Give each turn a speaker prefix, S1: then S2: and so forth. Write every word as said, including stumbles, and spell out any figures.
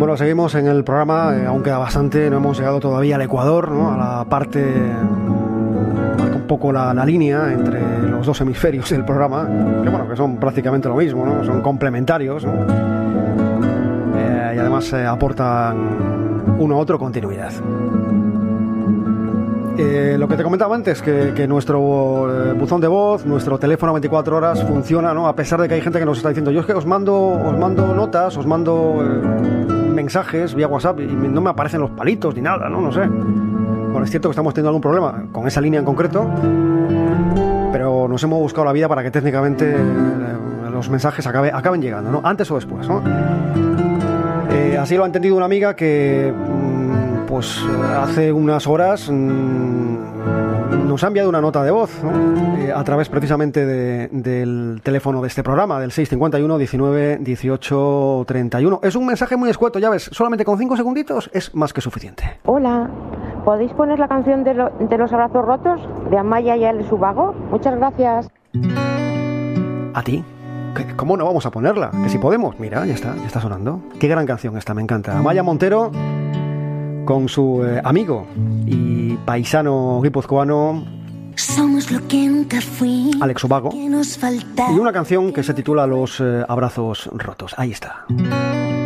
S1: Bueno, seguimos en el programa, eh, aún queda bastante, no hemos llegado todavía al Ecuador, ¿no? A la parte, marca un poco la, la línea entre los dos hemisferios del programa, que bueno, que son prácticamente lo mismo, ¿no? Son complementarios, ¿no? Eh, y además eh, aportan uno a otro continuidad. Eh, lo que te comentaba antes, que, que nuestro eh, buzón de voz, nuestro teléfono veinticuatro horas funciona, ¿no? A pesar de que hay gente que nos está diciendo, yo es que os mando, os mando notas, os mando eh, mensajes vía WhatsApp y no me aparecen los palitos ni nada, ¿no? No sé. Bueno, es cierto que estamos teniendo algún problema con esa línea en concreto, pero nos hemos buscado la vida para que técnicamente eh, los mensajes acabe, acaben llegando, ¿no? Antes o después, ¿no? Eh, así lo ha entendido una amiga que... pues hace unas horas mmm, nos ha enviado una nota de voz, ¿no? eh, a través precisamente de, del teléfono de este programa, del seis cincuenta y uno, diecinueve, dieciocho, treinta y uno. Es un mensaje muy escueto, ya ves, solamente con cinco segunditos es más que suficiente.
S2: Hola, ¿podéis poner la canción de, lo, de los abrazos rotos de Amaya y Ale Subago? Muchas gracias.
S1: ¿A ti? ¿Cómo no vamos a ponerla? Que si podemos. Mira, ya está, ya está sonando. Qué gran canción esta, me encanta. Amaya Montero con su eh, amigo y paisano guipuzcoano
S3: Somos lo que nunca fui,
S1: Alex Ubago,
S3: que nos falta.
S1: y una canción que se titula Los eh, abrazos rotos. Ahí está.